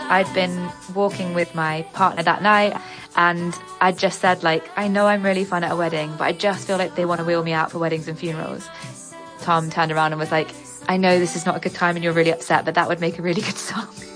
I'd been walking with my partner that night, and I just said, like, I know I'm really fun at a wedding, but I just feel like they want to wheel me out for weddings and funerals. Tom turned around and was like, I know this is not a good time and you're really upset, but that would make a really good song.